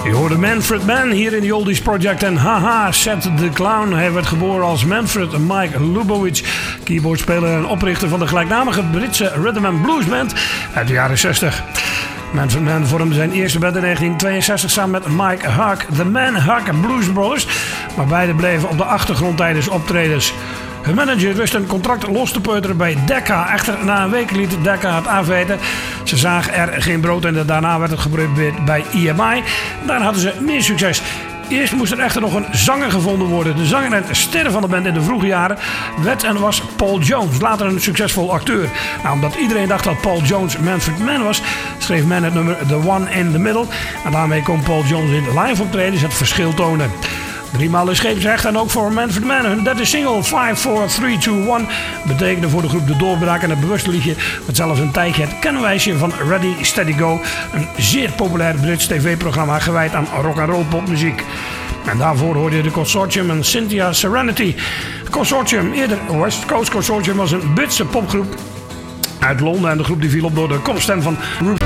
Je hoorde Manfred Mann hier in The Oldies Project en haha, Set the Clown. Hij werd geboren als Manfred Mike Lubowitz, keyboardspeler en oprichter van de gelijknamige Britse rhythm and blues band uit de jaren 60. Manfred Mann vormde zijn eerste band in 1962 samen met Mike Hug, de Manhug Blues Brothers, maar beide bleven op de achtergrond tijdens optredens. Hun manager wist een contract los te peuteren bij Decca. Echter, na een week liet Decca het afweten. Ze zagen er geen brood in. Daarna werd het geprobeerd bij EMI. Daar hadden ze meer succes. Eerst moest er echter nog een zanger gevonden worden. De zanger en ster van de band in de vroege jaren werd en was Paul Jones. Later een succesvol acteur. Nou, omdat iedereen dacht dat Paul Jones Manfred Mann was, schreef Mann het nummer The One in the Middle. En daarmee kon Paul Jones in live optredens het verschil tonen. 3 maal is scheepsrecht en ook voor Manfred Mann. Hun derde single 5, 4, 3, 2, 1 betekende voor de groep de doorbraak en het bewuste liedje met zelfs een tijdje het kenwijsje van Ready, Steady, Go. Een zeer populair Brits tv-programma gewijd aan rock'n'roll popmuziek. En daarvoor hoorde je de Consortium en Cynthia Serenity. Consortium, eerder West Coast Consortium, was een Britse popgroep uit Londen. En de groep die viel op door de kopstem van Rupert